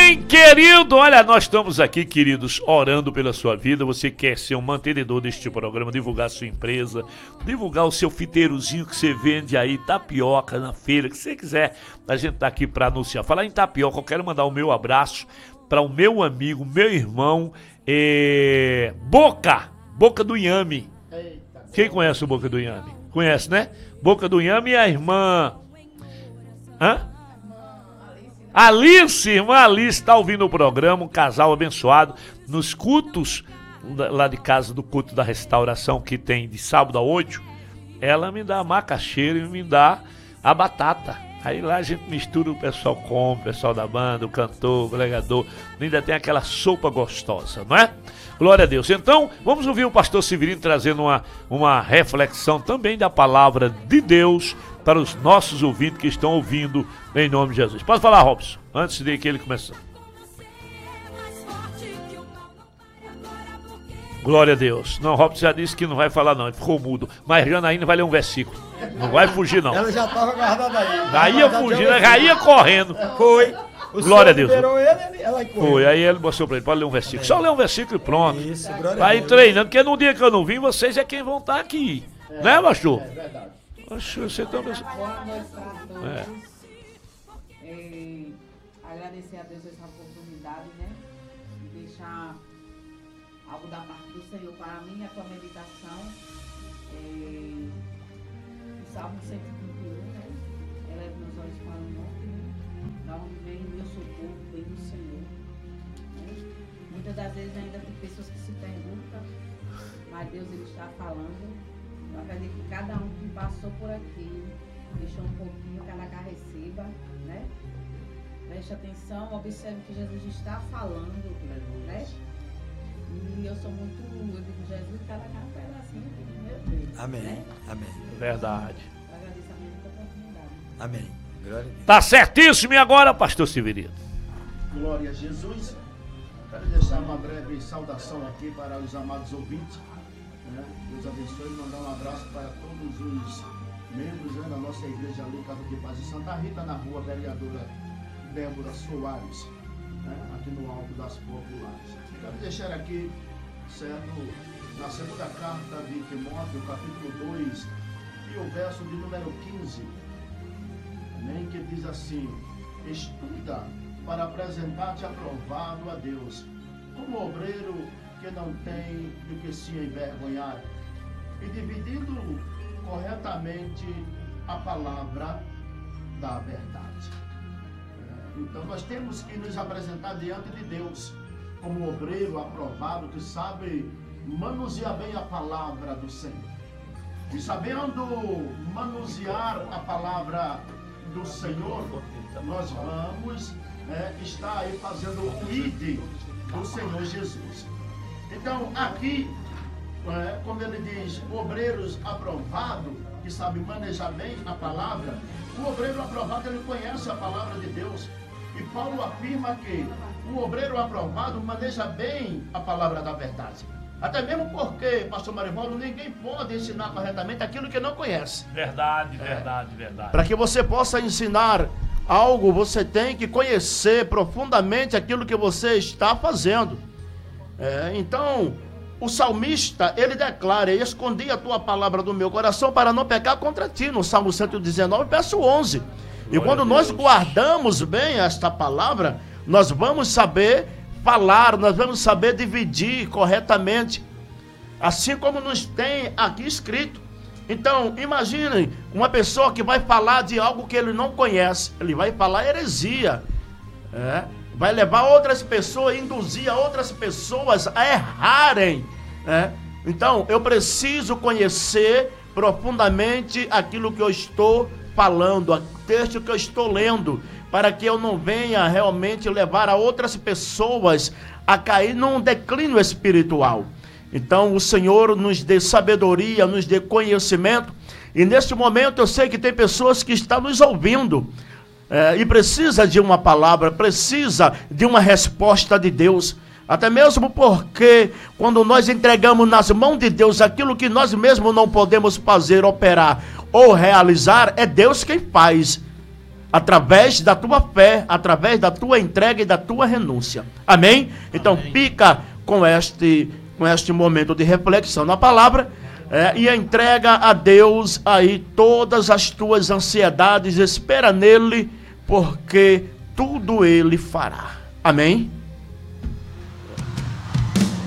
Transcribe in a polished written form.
Amém, querido. Olha, nós estamos aqui, queridos, orando pela sua vida. Você quer ser um mantenedor deste programa, divulgar a sua empresa, divulgar o seu fiteirozinho que você vende aí, tapioca na feira, que você quiser. A gente tá aqui para anunciar. Falar em tapioca, eu quero mandar o meu abraço para o meu amigo, meu irmão, Boca do Inhame. Quem conhece o Boca do Inhame? Conhece, né? Boca do Inhame e a irmã... Irmã Alice está ouvindo o programa, um casal abençoado, nos cultos lá de casa, do culto da restauração que tem de sábado a 8, ela me dá a macaxeira e me dá a batata. Aí lá a gente mistura, o pessoal come, o pessoal da banda, o cantor, o pregador, ainda tem aquela sopa gostosa, não é? Glória a Deus. Então, vamos ouvir o pastor Severino trazendo uma reflexão também da palavra de Deus para os nossos ouvintes que estão ouvindo em nome de Jesus. Pode falar, Robson, antes de que ele comece. Glória a Deus. Não, Robson já disse que não vai falar não, ele ficou mudo. Mas Janaína vai ler um versículo. Não vai fugir não. Ela já estava guardada aí. Já ia fugindo, já ia correndo. Foi. Glória a Deus. Ela foi, aí ele mostrou pra ele, pode ler um versículo. Só ler um versículo e pronto. Isso, glória vai a Deus. treinando, porque no dia que eu não vim, vocês é quem vão estar aqui. Né, pastor? É verdade. Pastor, você também... Boa noite para todos. É. Agradecer a Deus essa oportunidade, né? De deixar algo da parte do Senhor para mim, a tua meditação. O Salmo 121, né? Eleve meus olhos para o norte, da onde vem o meu socorro, vem do Senhor. Né? Muitas das vezes ainda tem pessoas que se perguntam, mas Deus ele está falando. Eu acredito que cada um que passou por aqui, deixou um pouquinho, cada cá receba, né? Preste atenção, observe o que Jesus está falando, né? E eu sou muito, eu digo, Jesus, cada cá um pedacinho, meu Deus. Amém, né? amém. Verdade. Eu agradeço a minha oportunidade. Amém. Glória a Deus. Tá certíssimo, e agora, pastor Severino? Glória a Jesus. Quero deixar uma breve saudação aqui para os amados ouvintes. Né? Deus abençoe e mandar um abraço para todos os membros, né, da nossa igreja ali, Casa de Paz de Santa Rita, na rua Vereadora Débora Soares, né, aqui no Alto das Populares. Quero deixar aqui, certo, na segunda carta de Timóteo, capítulo 2, e o verso de número 15, amém, que diz assim: estuda para apresentar-te aprovado a Deus, como obreiro que não tem do que se envergonhar, e dividindo corretamente a palavra da verdade. Então nós temos que nos apresentar diante de Deus como obreiro aprovado que sabe manusear bem a palavra do Senhor. E sabendo manusear a palavra do Senhor, nós vamos estar aí fazendo o ID do Senhor Jesus. Então, aqui, como ele diz, obreiros aprovado, que sabe manejar bem a palavra, o obreiro aprovado, ele conhece a palavra de Deus. E Paulo afirma que o obreiro aprovado maneja bem a palavra da verdade. Até mesmo porque, pastor Marivaldo, ninguém pode ensinar corretamente aquilo que não conhece. Verdade, verdade, verdade. Para que você possa ensinar algo, você tem que conhecer profundamente aquilo que você está fazendo. Então, o salmista, ele declara: escondi a tua palavra do meu coração para não pecar contra ti, no Salmo 119, verso 11. E quando nós guardamos bem esta palavra, nós vamos saber falar, nós vamos saber dividir corretamente, assim como nos tem aqui escrito. Então, imaginem uma pessoa que vai falar de algo que ele não conhece, ele vai falar heresia, vai levar outras pessoas, induzir outras pessoas a errarem, Então, eu preciso conhecer profundamente aquilo que eu estou falando, o texto que eu estou lendo, para que eu não venha realmente levar a outras pessoas a cair num declínio espiritual. Então, o Senhor nos dê sabedoria, nos dê conhecimento, e neste momento eu sei que tem pessoas que estão nos ouvindo, e precisa de uma palavra, precisa de uma resposta de Deus, até mesmo porque quando nós entregamos nas mãos de Deus aquilo que nós mesmos não podemos fazer, operar ou realizar, é Deus quem faz. através da tua fé, através da tua entrega e da tua renúncia. Amém? Então fica com este momento de reflexão na palavra e entrega a Deus aí todas as tuas ansiedades, espera nele, porque tudo ele fará. Amém?